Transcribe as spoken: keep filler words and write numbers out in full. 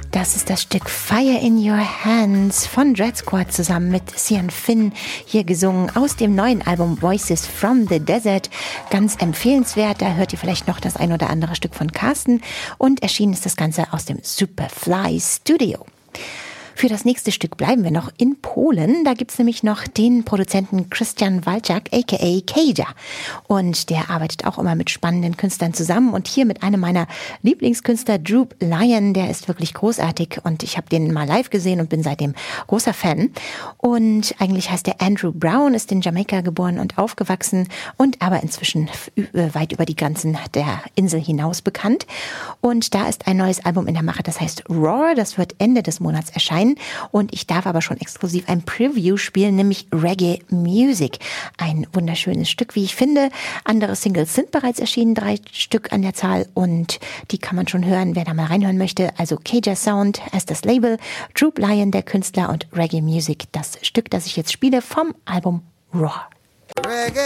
Das ist das Stück Fire in Your Hands von Dread Squad zusammen mit Sian Finn, hier gesungen aus dem neuen Album Voices from the Desert. Ganz empfehlenswert, da hört ihr vielleicht noch das ein oder andere Stück von Carsten und erschienen ist das Ganze aus dem Superfly Studio. Für das nächste Stück bleiben wir noch in Polen. Da gibt's nämlich noch den Produzenten Christian Walczak, aka Kaja. Und der arbeitet auch immer mit spannenden Künstlern zusammen. Und hier mit einem meiner Lieblingskünstler, Droop Lion. Der ist wirklich großartig. Und ich habe den mal live gesehen und bin seitdem großer Fan. Und eigentlich heißt er Andrew Brown, ist in Jamaika geboren und aufgewachsen. Und aber inzwischen weit über die Grenzen der Insel hinaus bekannt. Und da ist ein neues Album in der Mache, das heißt Roar. Das wird Ende des Monats erscheinen. Und ich darf aber schon exklusiv ein Preview spielen, nämlich Reggae Music. Ein wunderschönes Stück, wie ich finde. Andere Singles sind bereits erschienen, drei Stück an der Zahl. Und die kann man schon hören, wer da mal reinhören möchte. Also Kaja Sound ist das Label, Droop Lion der Künstler und Reggae Music das Stück, das ich jetzt spiele vom Album Raw. Reggae.